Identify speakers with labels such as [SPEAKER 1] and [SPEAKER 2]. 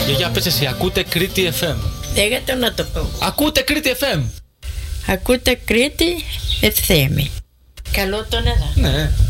[SPEAKER 1] Για πες εσύ, ακούτε Κρήτη FM.
[SPEAKER 2] Λέγατε να το πω.
[SPEAKER 1] Ακούτε Κρήτη FM.
[SPEAKER 2] Ακούτε Κρήτη FM. Καλό τον εδώ.
[SPEAKER 1] Ναι.